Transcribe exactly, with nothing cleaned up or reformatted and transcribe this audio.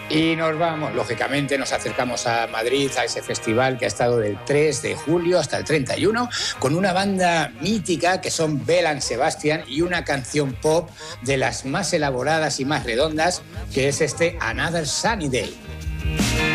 Y nos vamos, lógicamente nos acercamos a Madrid, a ese festival que ha estado del tres de julio hasta el treinta y uno, con una banda mítica que son Belle Sebastian y una canción pop de las más elaboradas y más redondas, que es este Another Sunny Day.